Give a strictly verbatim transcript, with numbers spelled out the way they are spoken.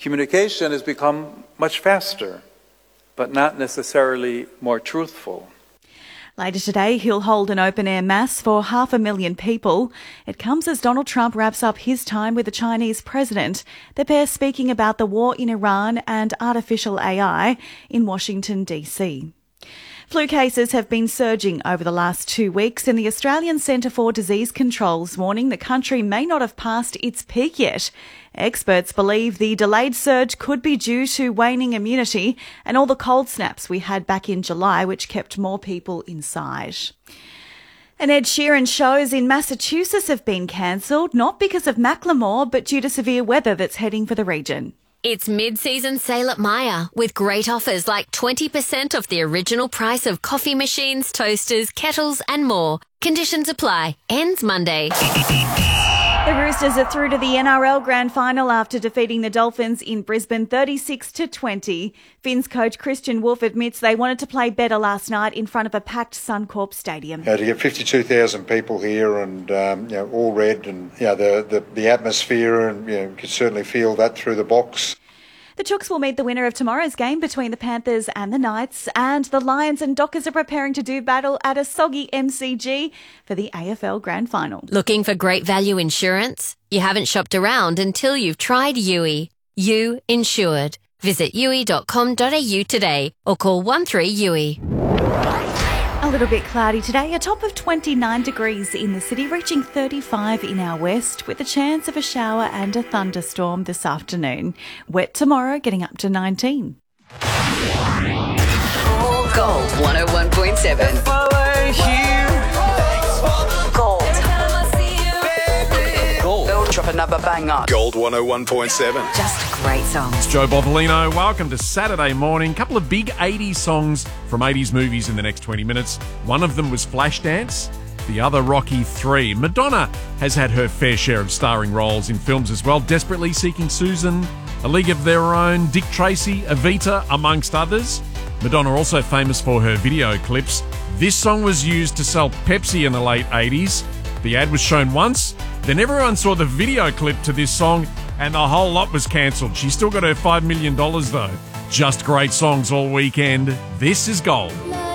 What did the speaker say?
Communication has become much faster, but not necessarily more truthful. Later today, he'll hold an open-air mass for half a million people. It comes as Donald Trump wraps up his time with the Chinese president. The pair speaking about the war in Iran and artificial A I in Washington, D C. Flu cases have been surging over the last two weeks, and the Australian Centre for Disease Control's warning the country may not have passed its peak yet. Experts believe the delayed surge could be due to waning immunity and all the cold snaps we had back in July, which kept more people inside. And Ed Sheeran shows in Massachusetts have been cancelled, not because of Macklemore, but due to severe weather that's heading for the region. It's mid-season sale at Myer with great offers like twenty percent off the original price of coffee machines, toasters, kettles and more. Conditions apply. Ends Monday. The Roosters are through to the N R L Grand Final after defeating the Dolphins in Brisbane thirty-six to twenty. Finns coach Christian Wolf admits they wanted to play better last night in front of a packed Suncorp Stadium. Uh, to get fifty-two thousand people here and um, you know, all red, and you know, the, the, the atmosphere, and you know, you could certainly feel that through the box. The Chooks will meet the winner of tomorrow's game between the Panthers and the Knights, and the Lions and Dockers are preparing to do battle at a soggy M C G for the A F L Grand Final. Looking for great value insurance? You haven't shopped around until you've tried U I. You Insured. Visit U I dot com dot A U today or call one three U I. A little bit cloudy today, a top of twenty-nine degrees in the city, reaching thirty-five in our west, with a chance of a shower and a thunderstorm this afternoon. Wet tomorrow, getting up to nineteen. Gold one oh one point seven. Gold. Gold. Drop another banger. Gold one oh one point seven. Just great songs. It's Joe Bovolino. Welcome to Saturday morning. Couple of big eighties songs from eighties movies in the next twenty minutes. One of them was Flashdance, the other Rocky three. Madonna has had her fair share of starring roles in films as well. Desperately Seeking Susan, A League of Their Own, Dick Tracy, Evita, amongst others. Madonna also famous for her video clips. This song was used to sell Pepsi in the late eighties. The ad was shown once, then everyone saw the video clip to this song and the whole lot was cancelled. She still got her five million dollars though. Just great songs all weekend. This is Gold.